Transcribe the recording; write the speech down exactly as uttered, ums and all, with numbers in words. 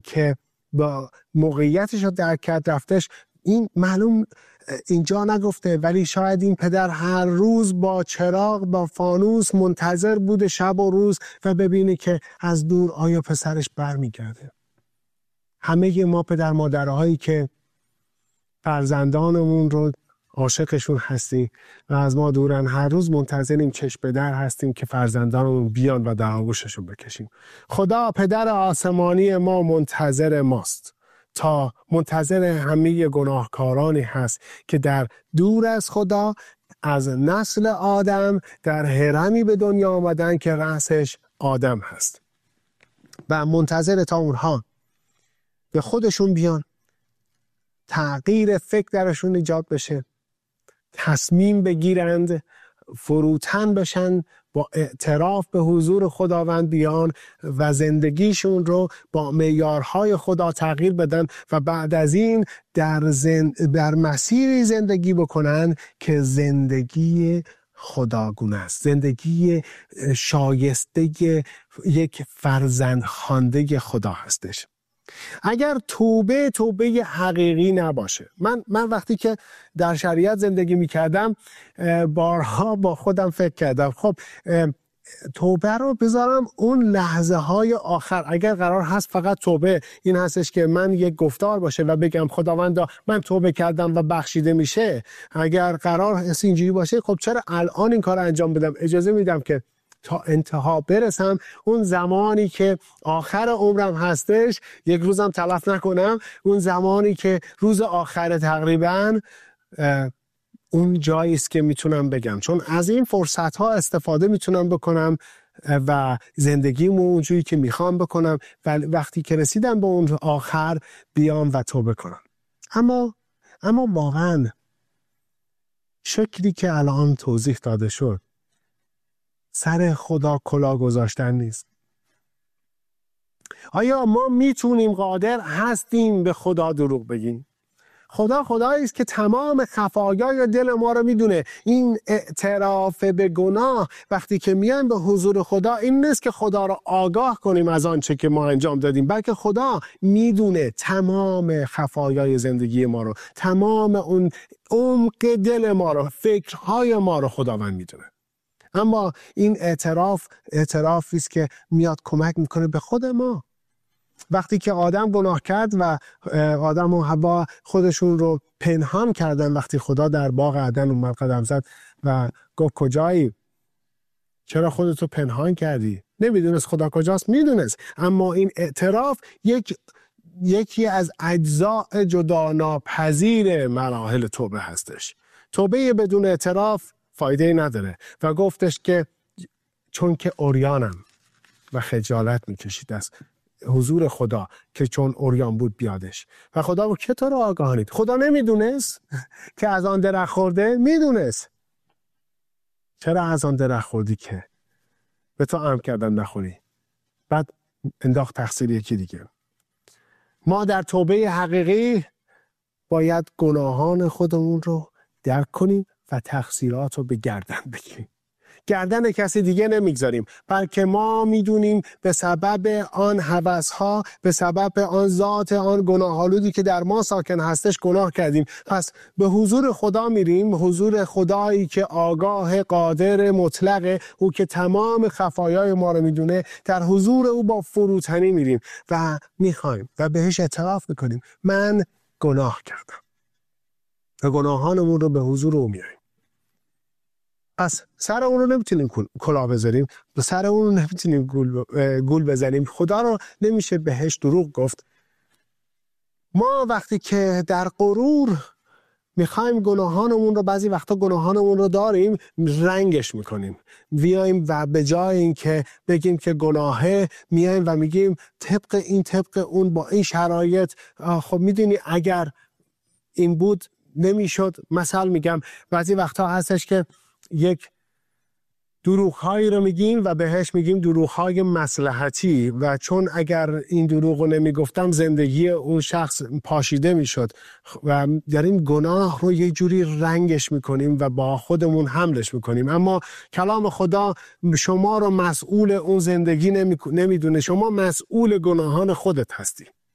که با موقعیتش رو درک کرد رفتش، این معلوم اینجا نگفته ولی شاید این پدر هر روز با چراغ با فانوس منتظر بوده شب و روز و ببینه که از دور آیا پسرش برمیگرده. همه ما پدر مادرهایی که فرزندانمون رو عاشقشون هستیم و از ما دورن، هر روز منتظریم چشم به در هستیم که فرزندانمون بیان و در آغوششون بکشیم. خدا پدر آسمانی ما منتظر ماست، تا منتظر همه گناهکارانی هست که در دور از خدا از نسل آدم در هرمی به دنیا آمدن که رأسش آدم هست و منتظر تا اونها به خودشون بیان، تغییر فکر درشون ایجاد بشه، تصمیم بگیرند، فروتن بشن، با اعتراف به حضور خداوند بیان و زندگیشون رو با معیارهای خدا تغییر بدن و بعد از این در, زن... در مسیری زندگی بکنن که زندگی خداگونه است، زندگی شایسته یک فرزند خوانده خدا هستش. اگر توبه توبه حقیقی نباشه، من من وقتی که در شریعت زندگی میکردم بارها با خودم فکر کردم خب توبه رو بذارم اون لحظه های آخر. اگر قرار هست فقط توبه این هستش که من یک گفتار باشه و بگم خداوندا من توبه کردم و بخشیده میشه، اگر قرار هست اینجوری باشه، خب چرا الان این کار انجام بدم؟ اجازه میدم که تا انتها برسم، اون زمانی که آخر عمرم هستش یک روزم تلف نکنم، اون زمانی که روز آخر تقریبا اون جایی است که میتونم بگم، چون از این فرصت ها استفاده میتونم بکنم و زندگیمو اونجوری که میخوام بکنم و وقتی که رسیدم به اون آخر بیام و توبه کنم. اما اما واقعا شکلی که الان توضیح داده شد سر خدا کلاه گذاشتن نیست. آیا ما میتونیم، قادر هستیم به خدا دروغ بگیم؟ خدا خدایی است که تمام خفایای دل ما رو میدونه. این اعتراف به گناه وقتی که میایم به حضور خدا، این نیست که خدا رو آگاه کنیم از آنچه که ما انجام دادیم، بلکه خدا میدونه تمام خفایای زندگی ما رو، تمام اون عمق دل ما رو، فکرهای ما رو خداوند میدونه. اما این اعتراف اعترافی است که میاد کمک میکنه به خود ما. وقتی که آدم گناه کرد و آدم و حوا خودشون رو پنهان کردن، وقتی خدا در باغ عدن اومد قدم زد و گفت کجایی؟ چرا خودتو پنهان کردی؟ نمیدونست خدا کجاست؟ میدونست. اما این اعتراف یک یکی از اجزاء جدا ناپذیر مراحل توبه هستش. توبه بدون اعتراف فایده نداره و گفتش که چون که عریانم و خجالت میکشید از حضور خدا که چون عریان بود بیادش. و خدا گفت که تو رو آگاهانید. خدا نمیدونست که از آن درخت خورده؟ میدونست. چرا از آن درخت خوردی که به تو امر کردم نخوری؟ بعد انداخت تقصیر یکی دیگه. ما در توبه حقیقی باید گناهان خودمون رو درک کنیم و تقصیرات رو به گردن بگیریم. گردن کسی دیگه نمیگذاریم، بلکه ما میدونیم به سبب آن هوس‌ها، به سبب آن ذات آن گناه‌آلودی که در ما ساکن هستش گناه کردیم. پس به حضور خدا میریم، حضور خدایی که آگاه، قادر، مطلق، او که تمام خفایای ما رو میدونه. در حضور او با فروتنی میریم و میخوایم و بهش اعتراف میکنیم من گناه کردم و گناهانمون رو به حضور او میاریم. پس سر اون رو نمیتونیم کلاه بذاریم، به سر اون رو نمیتونیم گول, گول بزنیم. خدا رو نمیشه بهش دروغ گفت. ما وقتی که در غرور میخوایم گناهانمون رو، بعضی وقتا گناهانمون رو داریم، رنگش میکنیم، بیایم و به جای این که بگیم که گناهه، میایم و میگیم طبق این طبق اون با این شرایط. خب میدونی اگر این بود نمیشد. مثال میگم بعضی وقتا هستش که یک دروغ‌هایی رو میگیم و بهش میگیم دروغ‌های مصلحتی و چون اگر این دروغ رو نمیگفتم زندگی اون شخص پاشیده میشد و در این گناه رو یه جوری رنگش میکنیم و با خودمون حملش میکنیم. اما کلام خدا شما رو مسئول اون زندگی نمیدونه، شما مسئول گناهان خودت هستی.